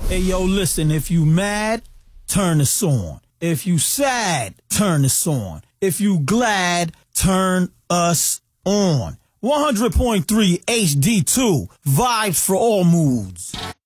Hey, yo, listen, if you mad, turn this on. If you sad, turn this on. If you glad, turn us on. 100.3 HD2, vibes for all moods.